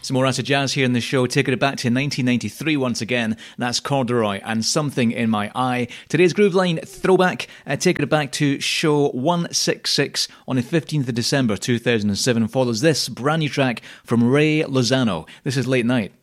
Some more acid jazz here in the show, taking it back to 1993 once again. That's Corduroy and Something in My Eye. Today's Groove Line throwback, taking it back to show 166 on the 15th of December 2007, follows this brand new track from Ray Lozano. This is Late Night.